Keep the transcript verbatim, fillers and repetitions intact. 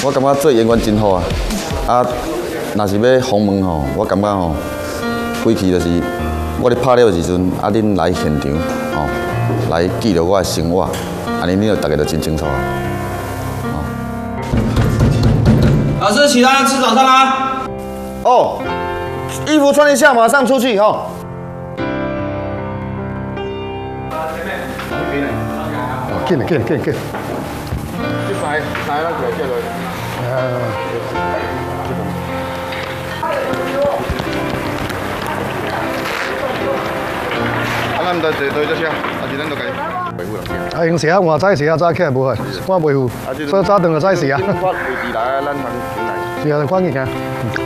我感觉做演员真好啊！啊，若是要访问吼，我感觉吼，规期就是我咧拍了的时阵，啊，恁来现场吼，来记录我的生活，安尼恁就大家就真清楚啊。 老师，起来吃早餐啦！ 哦，衣服穿一下，马上出去哦。 哦，紧了，紧了，紧了，紧了。 这塞塞咱就接落。 啊。 啊，咱唔得坐对这些，啊是咱都该维护落去。 啊，用时啊换早时啊早起来无害，我维护，所以早顿就早时啊。 我维持来，咱通进来。 是啊，赶紧行。